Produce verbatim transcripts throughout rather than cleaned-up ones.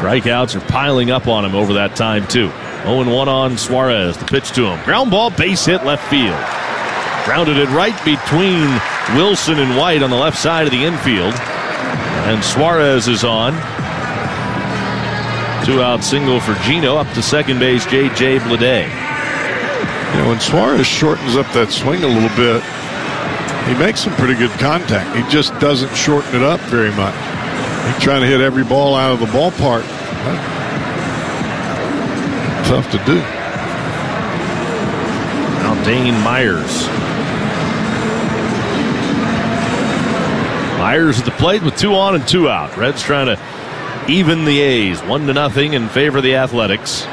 Strikeouts are piling up on him over that time, too. oh and one on Suarez. The pitch to him. Ground ball, base hit, left field. Grounded it right between Wilson and White on the left side of the infield. And Suarez is on. Two-out single for Gino. Up to second base, J J Bleday. You know, when Suarez shortens up that swing a little bit, he makes some pretty good contact. He just doesn't shorten it up very much. He's trying to hit every ball out of the ballpark. Tough to do. Now Dane Myers. Myers at the plate with two on and two out. Reds trying to even the A's. One to nothing in favor of the Athletics.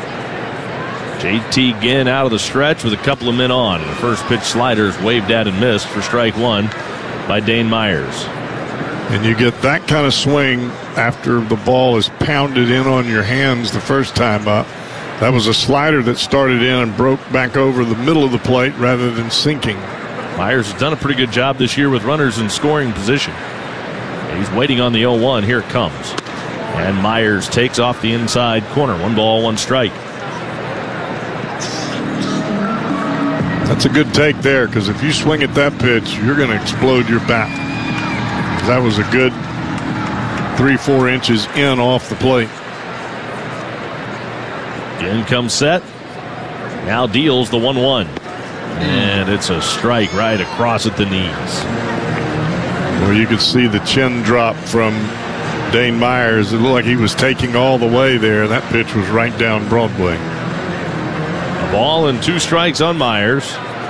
J T Ginn out of the stretch with a couple of men on. The first pitch sliders waved at and missed for strike one by Dane Myers. And you get that kind of swing after the ball is pounded in on your hands the first time up. That was a slider that started in and broke back over the middle of the plate rather than sinking. Myers has done a pretty good job this year with runners in scoring position. He's waiting on the oh one. Here it comes. And Myers takes off the inside corner. One ball, one strike. That's a good take there, because if you swing at that pitch, you're going to explode your bat. That was a good three, four inches in off the plate. In comes set. Now deals the one one. And it's a strike right across at the knees. Well, you could see the chin drop from Dane Myers. It looked like he was taking all the way there. That pitch was right down Broadway. A ball and two strikes on Myers.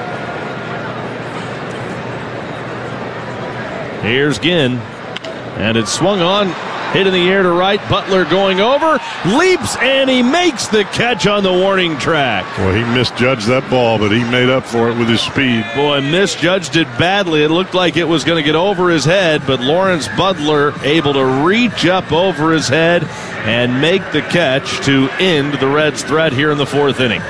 Here's Ginn. And it's swung on. Hit in the air to right. Butler going over. Leaps and he makes the catch on the warning track. Well, he misjudged that ball, but he made up for it with his speed. Boy, misjudged it badly. It looked like it was going to get over his head, but Lawrence Butler able to reach up over his head and make the catch to end the Reds' threat here in the fourth inning.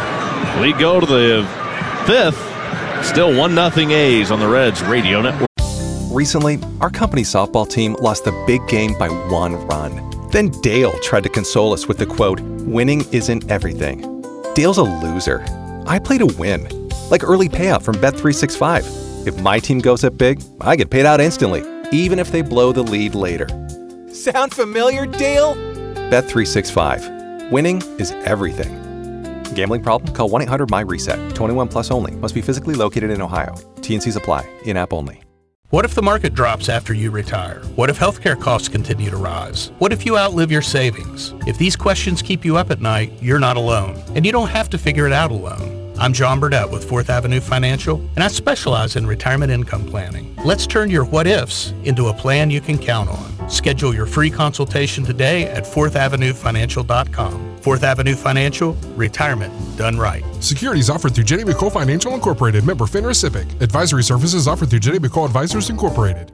We go to the fifth. Still one nothing A's on the Reds radio network. Recently, our company softball team lost the big game by one run. Then Dale tried to console us with the quote, "Winning isn't everything." Dale's a loser. I play to win. Like early payout from Bet three sixty-five. If my team goes up big, I get paid out instantly, even if they blow the lead later. Sound familiar, Dale? Bet three sixty-five. Winning is everything. Gambling problem? Call one eight hundred M Y reset. twenty-one plus only. Must be physically located in Ohio. T and Cs apply. In-app only. What if the market drops after you retire? What if healthcare costs continue to rise? What if you outlive your savings? If these questions keep you up at night, you're not alone. And you don't have to figure it out alone. I'm John Burdett with Fourth Avenue Financial, and I specialize in retirement income planning. Let's turn your what-ifs into a plan you can count on. Schedule your free consultation today at fourth avenue financial dot com. Fourth Avenue Financial, retirement done right. Securities offered through Jenny McCole Financial Incorporated, member FINRA SIPC. Advisory services offered through Jenny McCole Advisors Incorporated.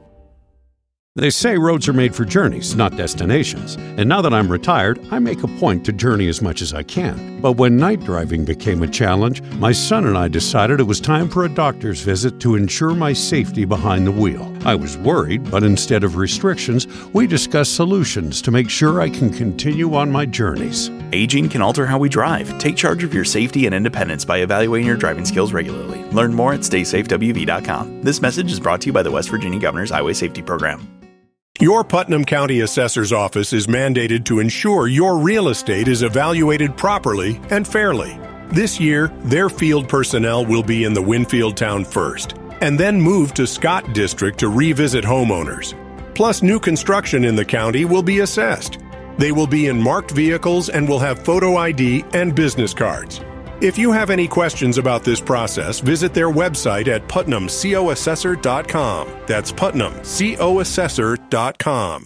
They say roads are made for journeys, not destinations. And now that I'm retired, I make a point to journey as much as I can. But when night driving became a challenge, my son and I decided it was time for a doctor's visit to ensure my safety behind the wheel. I was worried, but instead of restrictions, we discussed solutions to make sure I can continue on my journeys. Aging can alter how we drive. Take charge of your safety and independence by evaluating your driving skills regularly. Learn more at stay safe W V dot com. This message is brought to you by the West Virginia Governor's Highway Safety Program. Your Putnam County Assessor's Office is mandated to ensure your real estate is evaluated properly and fairly. This year, their field personnel will be in the Winfield town first, and then move to Scott District to revisit homeowners. Plus, new construction in the county will be assessed. They will be in marked vehicles and will have photo I D and business cards. If you have any questions about this process, visit their website at putnam co assessor dot com. That's putnam co assessor dot com.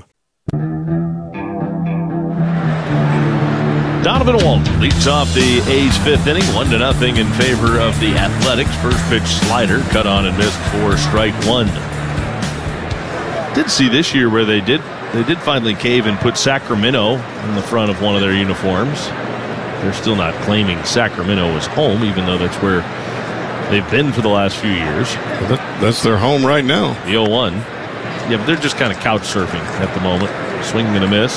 Donovan Walton leads off the A's fifth inning, one to nothing in favor of the Athletics. First pitch slider, cut on and missed for strike one. Did see this year where they did they did finally cave and put Sacramento in the front of one of their uniforms. They're still not claiming Sacramento as home, even though that's where they've been for the last few years. Well, that, that's their home right now. The oh one. Yeah, but they're just kind of couch surfing at the moment. Swing and a miss.